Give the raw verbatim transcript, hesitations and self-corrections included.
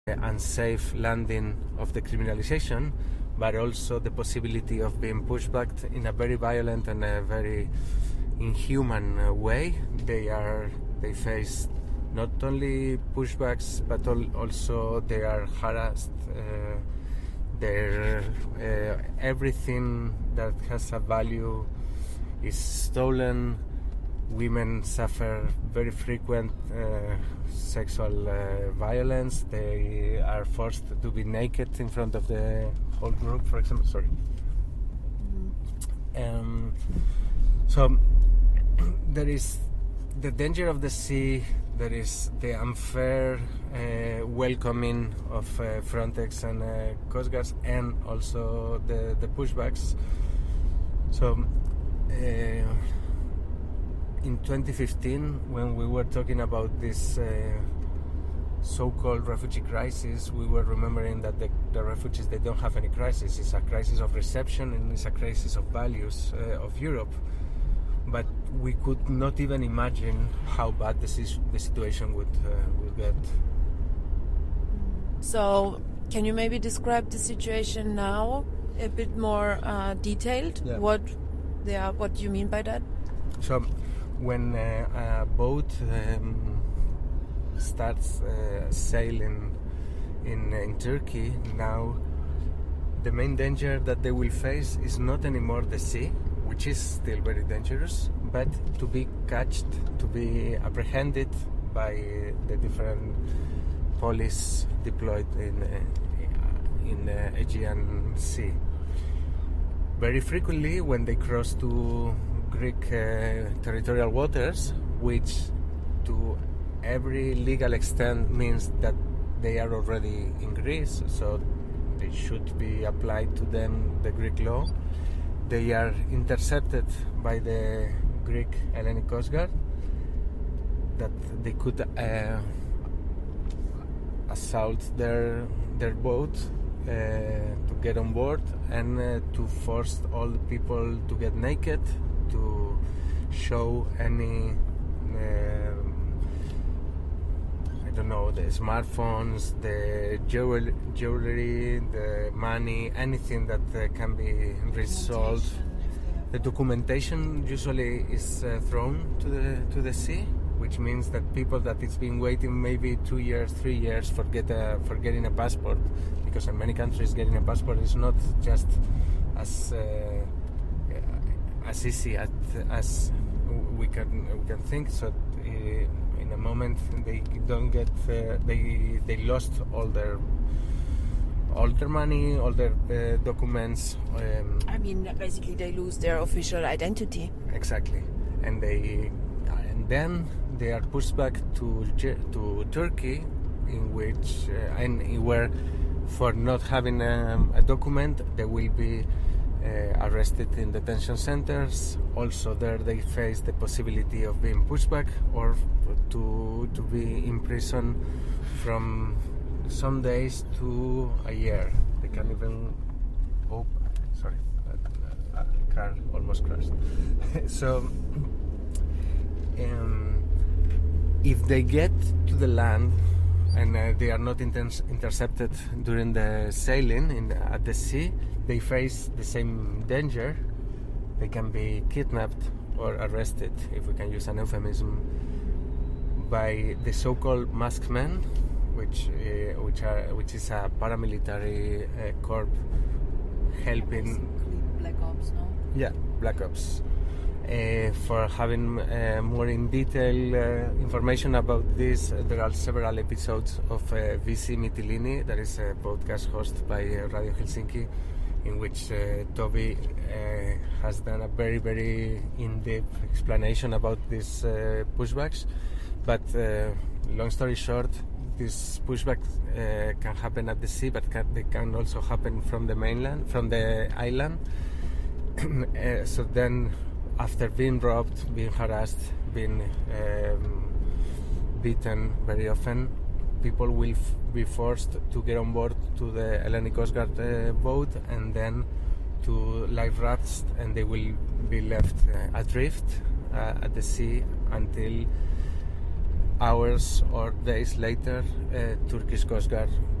unsafe landing of the criminalization, but also the possibility of being pushed back in a very violent and a very inhuman uh, way. They are they face not only pushbacks, but al- also they are harassed. Uh, they're, uh, everything that has a value is stolen. Women suffer very frequent uh, sexual uh, violence. They are forced to be naked in front of the whole group, for example. Sorry. Mm-hmm. Um, so there is the danger of the sea. There is the unfair uh, welcoming of uh, Frontex and uh, Coast Guards, and also the the pushbacks. So. Uh, In twenty fifteen, when we were talking about this uh, so-called refugee crisis, we were remembering that the, the refugees, they don't have any crisis. It's a crisis of reception and it's a crisis of values uh, of Europe. But we could not even imagine how bad the, the situation would, uh, would get. So, can you maybe describe the situation now a bit more uh, detailed? Yeah. What, yeah, what do you mean by that? So, when uh, a boat um, starts uh, sailing in, in Turkey, now the main danger that they will face is not anymore the sea, which is still very dangerous, but to be catched, to be apprehended by the different police deployed in, uh, in the Aegean Sea. Very frequently, when they cross to Greek uh, territorial waters, which to every legal extent means that they are already in Greece, so they should be applied to them the Greek law. They are intercepted by the Greek Hellenic Coast Guard, that they could uh, assault their their boat uh, to get on board and uh, to force all the people to get naked, to show any uh, I don't know, the smartphones, the jewel- jewelry, the money, anything that uh, can be resold. The documentation usually is uh, thrown to the to the sea, which means that people that it's been waiting maybe two years, three years for get a, for getting a passport, because in many countries getting a passport is not just as uh, as easy as, as we can we can think. So uh, in a moment they don't get uh, they they lost all their all their money, all their uh, documents. Um, I mean, basically they lose their official identity. Exactly, and they and then they are pushed back to to Turkey, in which uh, and where for not having um, a document they will be Uh, arrested in detention centers. Also there they face the possibility of being pushed back or to to be in prison from some days to a year. They can't even oh sorry a, a car almost crashed. So um, if they get to the land and uh, they are not inter- intercepted during the sailing in the, at the sea, they face the same danger. They can be kidnapped or arrested, if we can use an euphemism, by the so-called masked men, which uh, which are which is a paramilitary uh, corps helping. Black Ops, no? Yeah, Black Ops. Uh, for having uh, more in detail uh, information about this, uh, there are several episodes of uh, Visi Mytilini, that is a podcast hosted by uh, Radio Helsinki, in which uh, Toby uh, has done a very, very in-depth explanation about these uh, pushbacks. But uh, long story short, these pushbacks uh, can happen at the sea, but can, they can also happen from the mainland, from the island. uh, so then, after being robbed, being harassed, being um, beaten very often, people will f- be forced to get on board to the Hellenic Coast Guard uh, boat and then to life rafts, and they will be left uh, adrift uh, at the sea until hours or days later, uh, Turkish Coast Guard